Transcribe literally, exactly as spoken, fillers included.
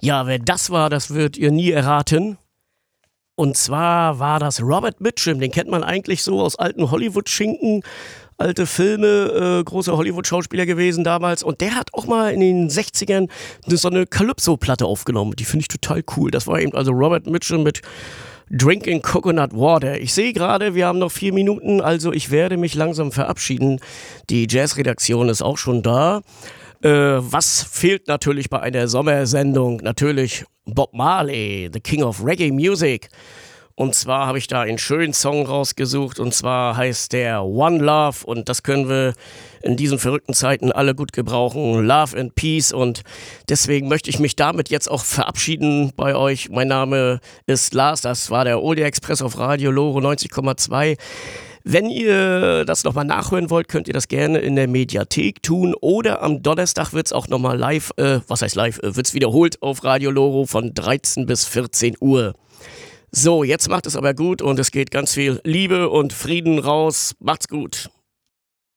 Ja, wer das war, das wird ihr nie erraten. Und zwar war das Robert Mitchum, den kennt man eigentlich so aus alten Hollywood-Schinken, alte Filme, äh, großer Hollywood-Schauspieler gewesen damals. Und der hat auch mal in den sechzigern so eine Calypso-Platte aufgenommen. Die finde ich total cool. Das war eben also Robert Mitchum mit Drinking Coconut Water. Ich sehe gerade, wir haben noch vier Minuten, also ich werde mich langsam verabschieden. Die Jazz-Redaktion ist auch schon da. Äh, was fehlt natürlich bei einer Sommersendung? Natürlich Bob Marley, the King of Reggae Music. Und zwar habe ich da einen schönen Song rausgesucht und zwar heißt der One Love und das können wir in diesen verrückten Zeiten alle gut gebrauchen. Love and Peace und deswegen möchte ich mich damit jetzt auch verabschieden bei euch. Mein Name ist Lars, das war der Oldie Express auf Radio Loro neunzig Komma zwei. Wenn ihr das nochmal nachhören wollt, könnt ihr das gerne in der Mediathek tun oder am Donnerstag wird es auch nochmal live, äh, was heißt live, äh, wird es wiederholt auf Radio Loro von dreizehn bis vierzehn Uhr. So, jetzt macht es aber gut und es geht ganz viel Liebe und Frieden raus. Macht's gut.